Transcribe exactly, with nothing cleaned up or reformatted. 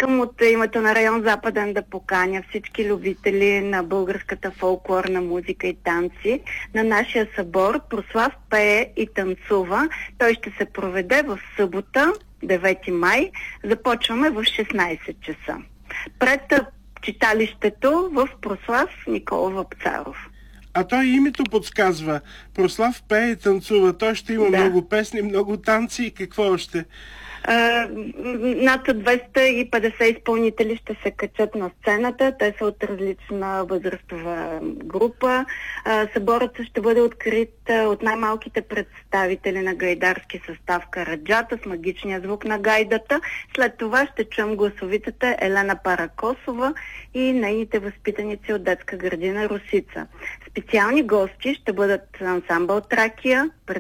Искам от името на район Западен да поканя всички любители на българската фолклорна музика и танци на нашия събор Прослав пее и танцува. Той ще се проведе в събота, девети май. Започваме в шестнайсет часа. Пред читалището в Прослав Никола Вапцаров. А той името подсказва. Прослав пее и танцува. Той ще има да. много песни, много танци и какво още? Uh, над двеста и петдесет изпълнители ще се качат на сцената. Те са от различна възрастова група. Uh, съборът ще бъде открит uh, от най-малките представители на гайдарски състав Караджата с магичния звук на гайдата. След това ще чуем гласовитата Елена Паракосова и нейните възпитаници от детска градина Русица. Специални гости ще бъдат ансамбъл Тракия,